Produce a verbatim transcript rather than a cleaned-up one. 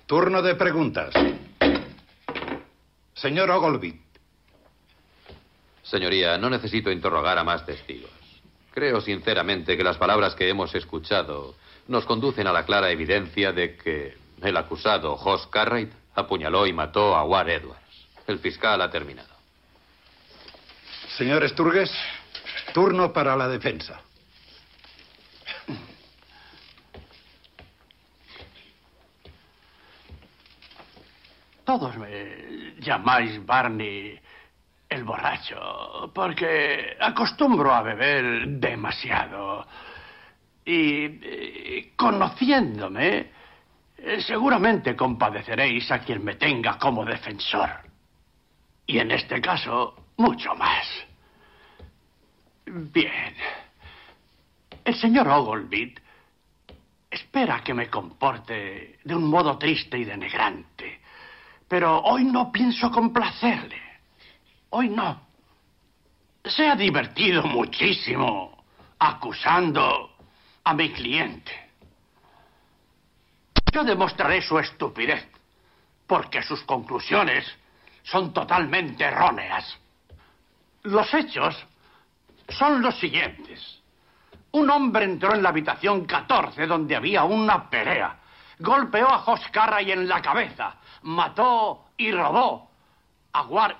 Turno de preguntas. Señor Ogleville. Señoría, no necesito interrogar a más testigos. Creo sinceramente que las palabras que hemos escuchado nos conducen a la clara evidencia de que el acusado, Jos Cartwright, apuñaló y mató a Ward Edwards. El fiscal ha terminado. Señor Sturges, turno para la defensa. Todos me llamáis Barney el borracho, porque acostumbro a beber demasiado. Y, y conociéndome, seguramente compadeceréis a quien me tenga como defensor. Y en este caso, mucho más. Bien. El señor Ogleville espera que me comporte de un modo triste y denegrante. Pero hoy no pienso complacerle. Hoy no. Se ha divertido muchísimo acusando a mi cliente. Yo demostraré su estupidez, porque sus conclusiones son totalmente erróneas. Los hechos son los siguientes. Un hombre entró en la habitación catorce, donde había una pelea. Golpeó a Jos Cartwright en la cabeza. Mató y robó a Ward